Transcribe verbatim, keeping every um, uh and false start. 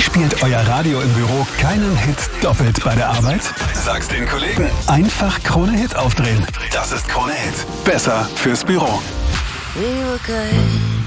Spielt euer Radio im Büro keinen Hit doppelt bei der Arbeit? Sag's den Kollegen. Einfach Krone Hit aufdrehen. Das ist Krone Hit. Besser fürs Büro. We were good.